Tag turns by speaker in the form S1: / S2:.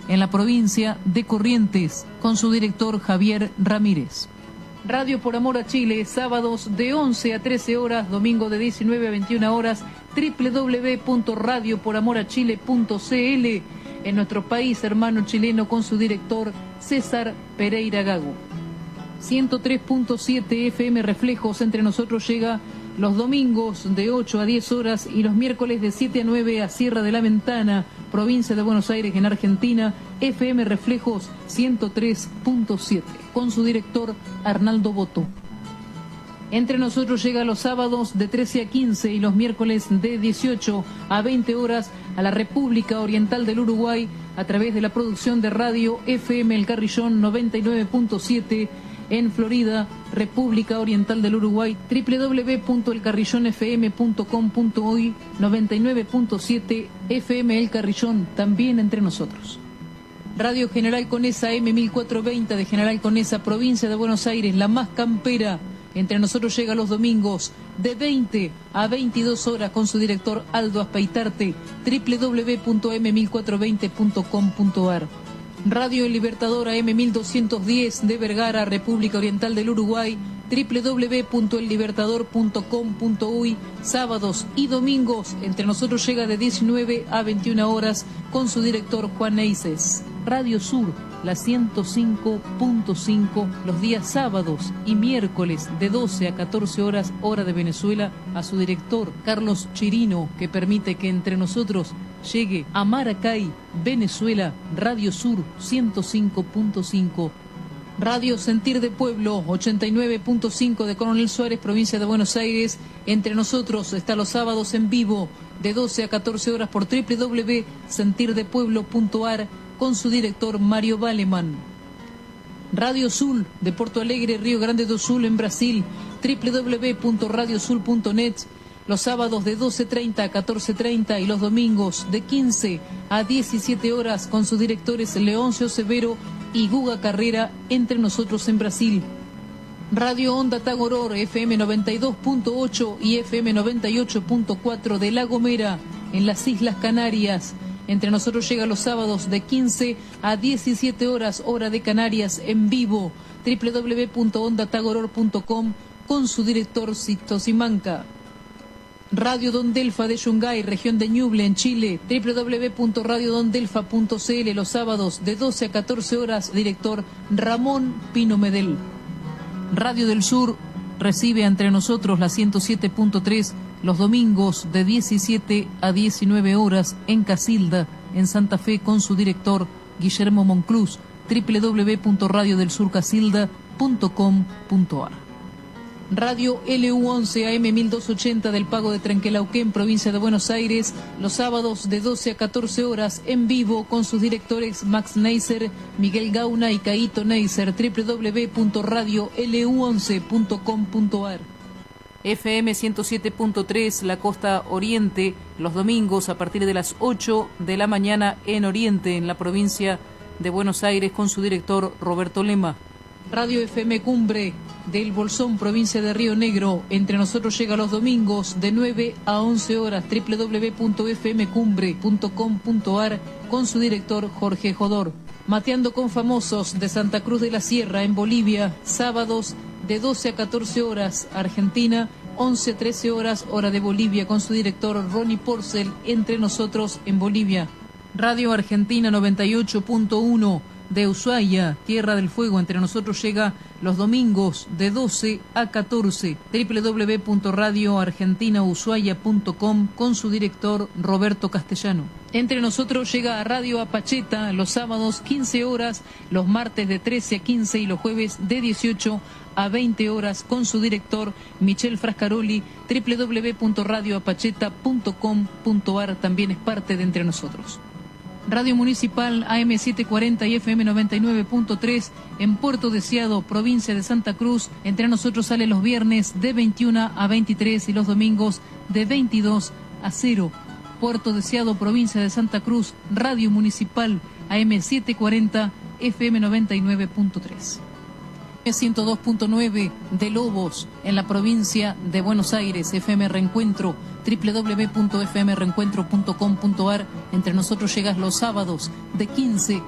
S1: en la provincia de Corrientes, con su director Javier Ramírez. Radio Por Amor a Chile, sábados de 11 a 13 horas, domingo de 19 a 21 horas, www.radioporamorachile.cl, en nuestro país hermano chileno, con su director César Pereira Gago. 103.7 FM Reflejos entre nosotros llega los domingos de 8 a 10 horas y los miércoles de 7 a 9 a Sierra de la Ventana, provincia de Buenos Aires, en Argentina, FM Reflejos 103.7, con su director Arnaldo Boto. Entre nosotros llega los sábados de 13 a 15 y los miércoles de 18 a 20 horas a la República Oriental del Uruguay a través de la producción de radio FM El Carrillón 99.7 en Florida, República Oriental del Uruguay, www.elcarrillonfm.com.uy, 99.7 FM El Carrillón, también entre nosotros. Radio General Conesa M1420 de General Conesa, provincia de Buenos Aires, la más campera. Entre nosotros llega los domingos de 20 a 22 horas con su director Aldo Aspeitarte, www.m1420.com.ar. Radio El Libertador AM1210 de Vergara, República Oriental del Uruguay, www.ellibertador.com.uy, sábados y domingos. Entre nosotros llega de 19 a 21 horas con su director Juan Eises. Radio Sur, la 105.5, los días sábados y miércoles de 12 a 14 horas, hora de Venezuela, a su director Carlos Chirino, que permite que entre nosotros llegue a Maracay, Venezuela, Radio Sur 105.5. Radio Sentir de Pueblo 89.5 de Coronel Suárez, provincia de Buenos Aires. Entre nosotros está los sábados en vivo de 12 a 14 horas por www.sentirdepueblo.ar con su director Mario Baleman. Radio Sul de Porto Alegre, Río Grande do Sul en Brasil, www.radiosul.net, los sábados de 12:30 a 14:30 y los domingos de 15 a 17 horas con sus directores Leoncio Severo y Guga Carrera, entre nosotros en Brasil. Radio Onda Tagoror, FM 92.8 y FM 98.4 de La Gomera, en las Islas Canarias. Entre nosotros llega los sábados de 15 a 17 horas, hora de Canarias, en vivo, www.ondatagoror.com, con su director Sixto Simanca. Radio Don Delfa de Yungay, región de Ñuble, en Chile, www.radiodondelfa.cl, los sábados de 12 a 14 horas, director Ramón Pino Medel. Radio del Sur recibe entre nosotros la 107.3 los domingos de 17 a 19 horas en Casilda, en Santa Fe, con su director Guillermo Monclús, www.radiodelsurcasilda.com.ar. Radio LU11 AM 1280 del Pago de Trenquelauquén, provincia de Buenos Aires, los sábados de 12 a 14 horas en vivo con sus directores Max Neisser, Miguel Gauna y Caíto Neisser, www.radiolu11.com.ar. FM 107.3 la costa oriente, los domingos a partir de las 8 de la mañana en Oriente, en la provincia de Buenos Aires, con su director Roberto Lema. Radio FM Cumbre del Bolsón, provincia de Río Negro, entre nosotros llega los domingos de 9 a 11 horas, www.fmcumbre.com.ar, con su director Jorge Jodor. Mateando con Famosos de Santa Cruz de la Sierra, en Bolivia, sábados de 12 a 14 horas, Argentina, 11 a 13 horas, hora de Bolivia, con su director Ronnie Porcel, entre nosotros en Bolivia. Radio Argentina 98.1 de Ushuaia, Tierra del Fuego, entre nosotros llega los domingos de 12 a 14, www.radioargentinaushuaia.com, con su director Roberto Castellano. Entre nosotros llega a Radio Apacheta los sábados 15 horas, los martes de 13 a 15 y los jueves de 18 a 20 horas, con su director Michel Frascaroli, www.radioapacheta.com.ar, también es parte de Entre Nosotros. Radio Municipal AM740 y FM 99.3 en Puerto Deseado, provincia de Santa Cruz. Entre nosotros sale los viernes de 21 a 23 y los domingos de 22 a 0. Puerto Deseado, provincia de Santa Cruz, Radio Municipal AM740, FM 99.3. 102.9 de Lobos, en la provincia de Buenos Aires, FM Reencuentro, www.fmreencuentro.com.ar. Entre nosotros llegas los sábados de 15